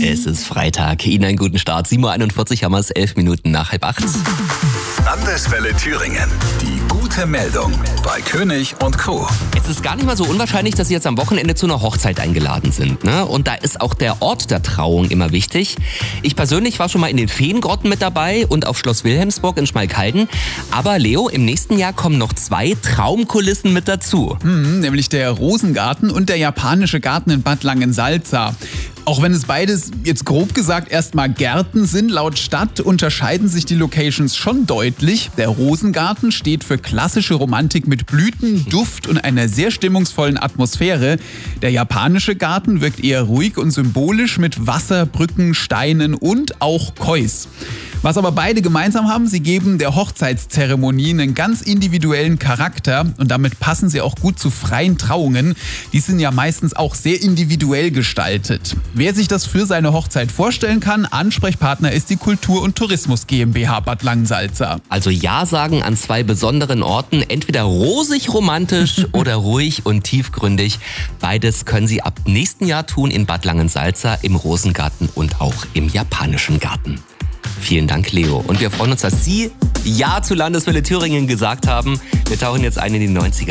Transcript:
Es ist Freitag. Ihnen einen guten Start. 7.41 Uhr haben wir es, 11 Minuten nach 7:30. Landeswelle Thüringen. Die gute Meldung bei König und Co. Es ist gar nicht mal so unwahrscheinlich, dass Sie jetzt am Wochenende zu einer Hochzeit eingeladen sind, ne? Und da ist auch der Ort der Trauung immer wichtig. Ich persönlich war schon mal in den Feengrotten mit dabei und auf Schloss Wilhelmsburg in Schmalkalden. Aber Leo, im nächsten Jahr kommen noch 2 Traumkulissen mit dazu. Nämlich der Rosengarten und der japanische Garten in Bad Langensalza. Auch wenn es beides jetzt grob gesagt erstmal Gärten sind, laut Stadt unterscheiden sich die Locations schon deutlich. Der Rosengarten steht für klassische Romantik mit Blüten, Duft und einer sehr stimmungsvollen Atmosphäre. Der japanische Garten wirkt eher ruhig und symbolisch mit Wasser, Brücken, Steinen und auch Kois. Was aber beide gemeinsam haben, sie geben der Hochzeitszeremonie einen ganz individuellen Charakter und damit passen sie auch gut zu freien Trauungen. Die sind ja meistens auch sehr individuell gestaltet. Wer sich das für seine Hochzeit vorstellen kann, Ansprechpartner ist die Kultur- und Tourismus GmbH Bad Langensalza. Also ja sagen an 2 besonderen Orten, entweder rosig romantisch oder ruhig und tiefgründig. Beides können Sie ab nächsten Jahr tun in Bad Langensalza, im Rosengarten und auch im japanischen Garten. Vielen Dank, Leo. Und wir freuen uns, dass Sie Ja zu Landeswelle Thüringen gesagt haben. Wir tauchen jetzt ein in die 90er.